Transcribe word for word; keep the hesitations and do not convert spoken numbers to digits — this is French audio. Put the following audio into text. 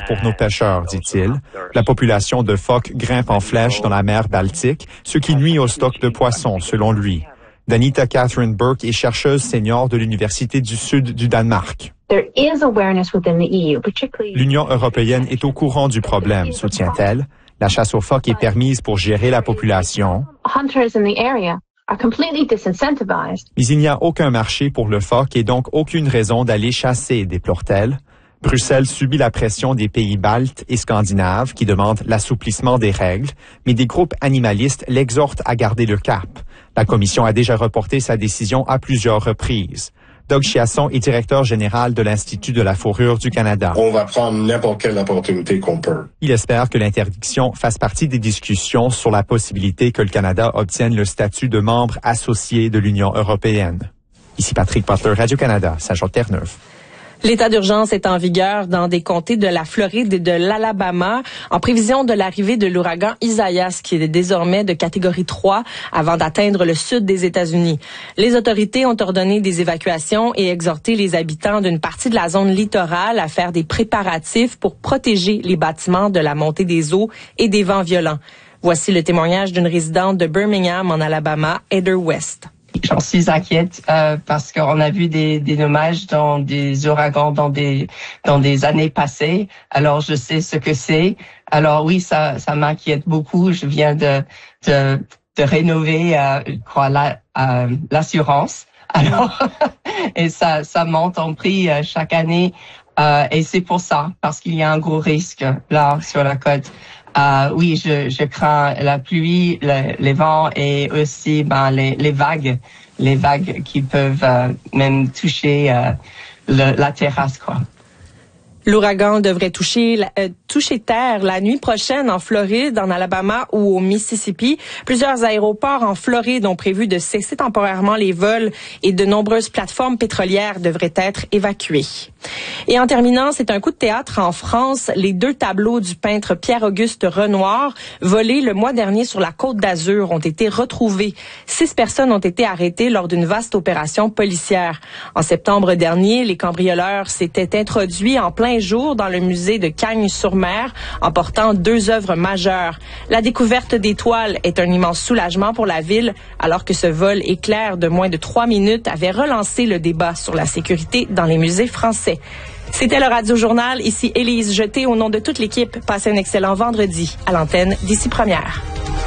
pour nos pêcheurs, dit-il. La population de phoques grimpe en flèche dans la mer Baltique, ce qui nuit au stock de poissons, selon lui. Danita Catherine Burke est chercheuse senior de l'Université du Sud du Danemark. L'Union européenne est au courant du problème, soutient-elle. La chasse aux phoques est permise pour gérer la population. Mais il n'y a aucun marché pour le phoque et donc aucune raison d'aller chasser, déplore-t-elle. Bruxelles subit la pression des pays baltes et scandinaves qui demandent l'assouplissement des règles, mais des groupes animalistes l'exhortent à garder le cap. La Commission a déjà reporté sa décision à plusieurs reprises. Doug Chiasson est directeur général de l'Institut de la fourrure du Canada. On va prendre n'importe quelle opportunité qu'on peut. Il espère que l'interdiction fasse partie des discussions sur la possibilité que le Canada obtienne le statut de membre associé de l'Union européenne. Ici Patrick Butler, Radio-Canada, Saint-Jean-Terre-Neuve. L'état d'urgence est en vigueur dans des comtés de la Floride et de l'Alabama en prévision de l'arrivée de l'ouragan Isaias qui est désormais de catégorie trois avant d'atteindre le sud des États-Unis. Les autorités ont ordonné des évacuations et exhorté les habitants d'une partie de la zone littorale à faire des préparatifs pour protéger les bâtiments de la montée des eaux et des vents violents. Voici le témoignage d'une résidente de Birmingham en Alabama, Heather West. J'en suis inquiète euh, parce qu'on a vu des, des dommages dans des ouragans dans des dans des années passées. Alors je sais ce que c'est. Alors oui, ça ça m'inquiète beaucoup. Je viens de de, de rénover euh, quoi la, euh, l'assurance. Alors et ça ça monte en prix euh, chaque année euh, et c'est pour ça parce qu'il y a un gros risque là sur la côte. Euh, oui, je, je crains la pluie, le, les vents et aussi ben, les, les vagues, les vagues qui peuvent euh, même toucher euh, le, la terrasse, quoi. L'ouragan devrait toucher, euh, toucher terre la nuit prochaine en Floride, en Alabama ou au Mississippi. Plusieurs aéroports en Floride ont prévu de cesser temporairement les vols et de nombreuses plateformes pétrolières devraient être évacuées. Et en terminant, c'est un coup de théâtre en France. Les deux tableaux du peintre Pierre-Auguste Renoir, volés le mois dernier sur la Côte d'Azur, ont été retrouvés. Six personnes ont été arrêtées lors d'une vaste opération policière. En septembre dernier, les cambrioleurs s'étaient introduits en plein jour dans le musée de Cagnes-sur-Mer en portant deux œuvres majeures. La découverte des toiles est un immense soulagement pour la ville, alors que ce vol éclair de moins de trois minutes avait relancé le débat sur la sécurité dans les musées français. C'était le Radio Journal. Ici Élise Jeté au nom de toute l'équipe. Passez un excellent vendredi à l'antenne d'Ici Première.